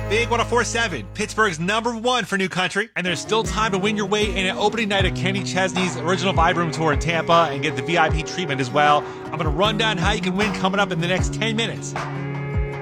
Big 104.7, Pittsburgh's #1 for new country. And there's still time to win your way in an opening night of Kenny Chesney's original Vibe Room Tour in Tampa and get the VIP treatment as well. I'm going to run down how you can win coming up in the next 10 minutes.